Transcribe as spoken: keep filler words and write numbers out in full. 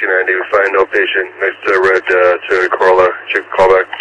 ninety, find no patient next to red uh, Toyota Corolla. Check callback.